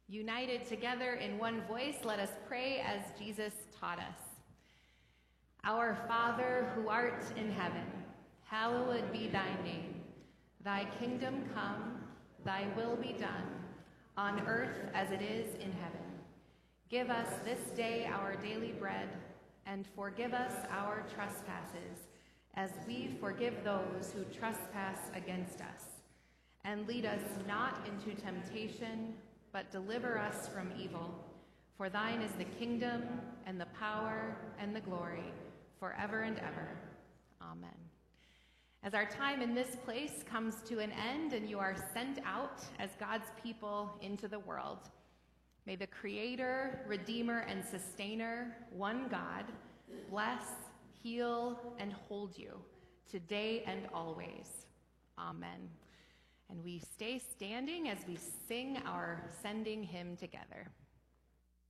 United together in one voice, let us pray as Jesus taught us. Our Father, who art in heaven, hallowed be thy name. Thy kingdom come, thy will be done, on earth as it is in heaven. Give us this day our daily bread, and forgive us our trespasses, as we forgive those who trespass against us. And lead us not into temptation, but deliver us from evil. For thine is the kingdom, and the power, and the glory, forever and ever. Amen. As our time in this place comes to an end and you are sent out as God's people into the world, may the Creator, Redeemer, and Sustainer, one God, bless, heal, and hold you today and always. Amen. And we stay standing as we sing our sending hymn together.